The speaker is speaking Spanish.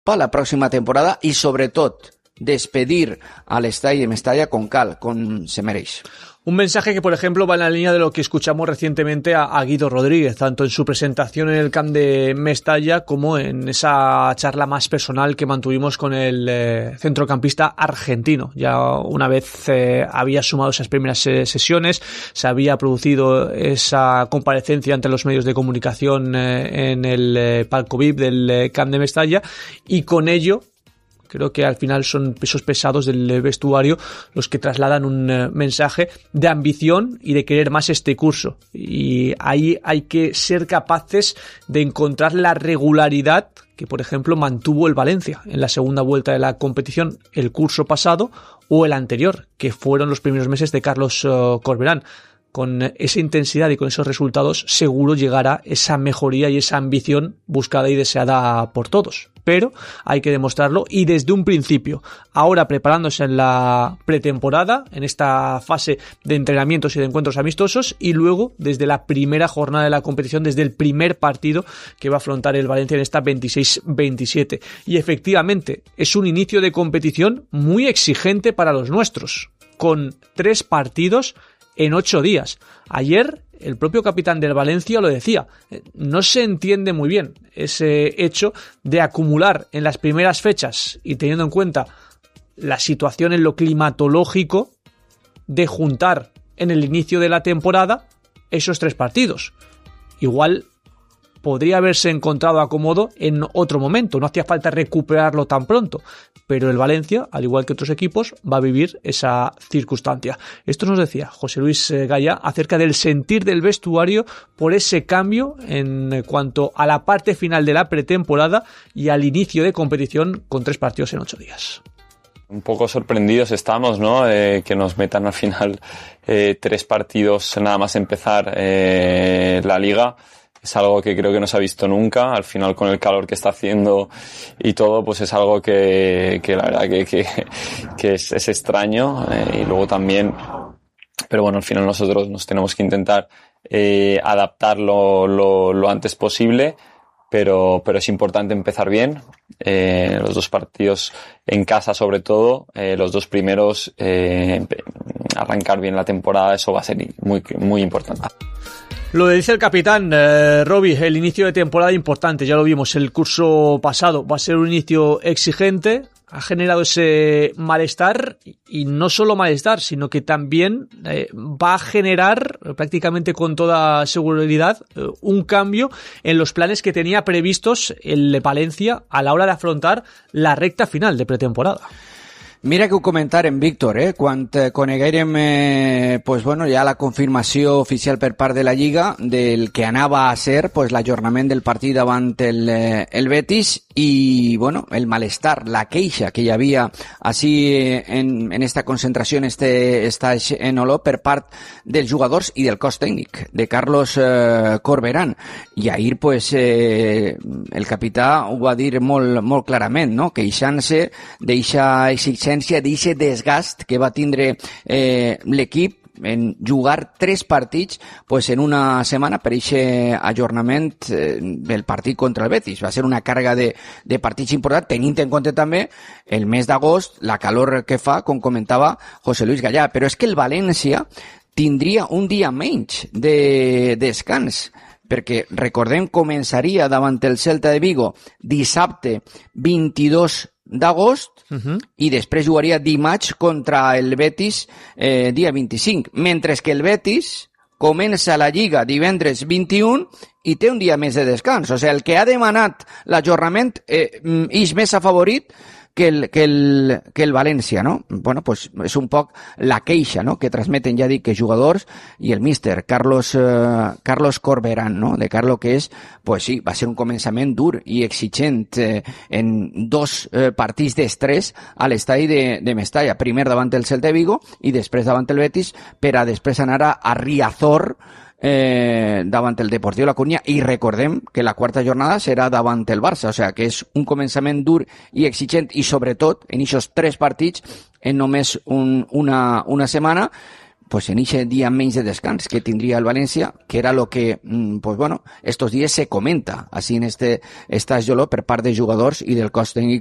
per la pròxima temporada i, sobretot, despedir al l'estadi de Mestalla con cal, com se mereix. Un mensaje que, por ejemplo, va en la línea de lo que escuchamos recientemente a Guido Rodríguez, tanto en su presentación en el camp de Mestalla como en esa charla más personal que mantuvimos con el centrocampista argentino. Ya una vez había sumado esas primeras sesiones, se había producido esa comparecencia ante los medios de comunicación en el palco VIP del camp de Mestalla, y con ello creo que al final son pesos pesados del vestuario los que trasladan un mensaje de ambición y de querer más este curso. Y ahí hay que ser capaces de encontrar la regularidad que, por ejemplo, mantuvo el Valencia en la segunda vuelta de la competición el curso pasado o el anterior, que fueron los primeros meses de Carlos Corberán. Con esa intensidad y con esos resultados seguro llegará esa mejoría y esa ambición buscada y deseada por todos. Pero hay que demostrarlo y desde un principio. Ahora preparándose en la pretemporada, en esta fase de entrenamientos y de encuentros amistosos, y luego desde la primera jornada de la competición, desde el primer partido que va a afrontar el Valencia en esta 26-27. Y efectivamente es un inicio de competición muy exigente para los nuestros, con 3 partidos en 8 días. Ayer el propio capitán del Valencia lo decía, no se entiende muy bien ese hecho de acumular en las primeras fechas y teniendo en cuenta la situación en lo climatológico, de juntar en el inicio de la temporada esos 3 partidos. Igual podría haberse encontrado acomodo en otro momento, no hacía falta recuperarlo tan pronto, pero el Valencia, al igual que otros equipos, va a vivir esa circunstancia. Esto nos decía José Luis Gaya acerca del sentir del vestuario por ese cambio en cuanto a la parte final de la pretemporada y al inicio de competición con 3 partidos en 8 días. Un poco sorprendidos estamos, ¿no? Que nos metan al final 3 partidos nada más empezar la liga. Es algo que creo que no se ha visto nunca. Al final, con el calor que está haciendo y todo, pues es algo que la verdad que es extraño. Y luego también, pero bueno, al final nosotros nos tenemos que intentar adaptarlo lo antes posible. Pero es importante empezar bien. Los 2 partidos en casa, sobre todo, los 2 primeros, arrancar bien la temporada, eso va a ser muy, muy importante. Lo dice el capitán, Robbie, el inicio de temporada importante, ya lo vimos el curso pasado, va a ser un inicio exigente, ha generado ese malestar, y no solo malestar, sino que también va a generar prácticamente con toda seguridad un cambio en los planes que tenía previstos el Valencia a la hora de afrontar la recta final de pretemporada. Mira que ho comentàrem, Víctor, quan coneguérem pues bueno, ja la confirmació oficial per part de la Lliga del que anava a ser pues l'ajornament del partit davant el Betis i bueno, el malestar, la queixa que hi havia així en esta concentració, en este estatge en Olot per part dels jugadors i del cos tècnic de Carlos Corberán. I ahir pues el capità ho va dir molt clarament, no? Queixant-se d'eixa exigència, d'aquest desgast que va tindre l'equip en jugar 3 partits pues en una setmana per aquest ajornament del partit contra el Betis. Va ser una càrrega de partits important, tenint en compte també el mes d'agost, la calor que fa, com comentava José Luis Gallà. Però és que el València tindria un dia menys de descans, perquè recordem començaria davant el Celta de Vigo dissabte 22 d'agost i després jugaria dimarts contra el Betis dia 25, mentre que el Betis comença la Lliga divendres 21 i té un dia més de descans. O sigui, el que ha demanat l'ajornament és més afavorit que el València, no? Bueno, pues és un poc la queixa, no?, que transmeten, ja dic, que jugadors i el míster Carlos Corberán, no?, de Carlo, que és, pues sí, va ser un començament dur i exigent en 2 partits d'estrès a l'estadi de Mestalla, primer davant el Celta de Vigo i després davant el Betis, per a després anar a Riazor davant el Deportiu La Coruña, i recordem que la 4ª jornada serà davant el Barça, o sigui que és un començament dur i exigent, i sobretot en aquests 3 partits en només una setmana, pues en ese día menys de descans que tindria el València, que era lo que, pues bueno, estos días se comenta, así en esta joló per part de jugadors i del cos tècnic